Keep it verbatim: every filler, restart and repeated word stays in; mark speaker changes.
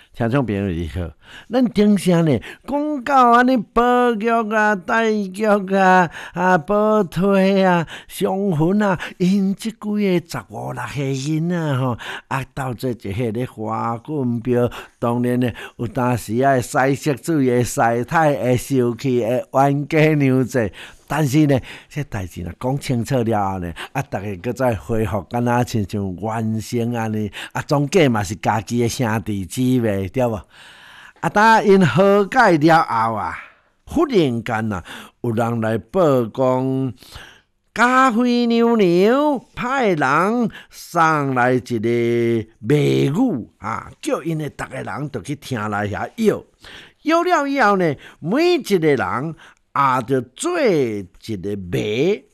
Speaker 1: 听众朋友你好，咱顶声呢讲到安尼保育啊、待育啊、啊保推啊、上坟啊，因即几个十五六岁囡仔吼，啊斗做一下咧花棍标，当然呢有当时啊会洗色水、会洗胎、会受气、会冤家娘济。但是呢，这代志若讲清楚了后呢，啊，逐个搁再恢复敢若亲像原先安尼，啊，总计嘛是家己的兄弟姊妹，对无？啊，当因和解了后啊，忽然间啊，有人来报讲，加菲娘娘派人送来一个谜语啊，叫因的逐个人都去听来遐摇，摇了以后呢，每一个人。也着做一个谜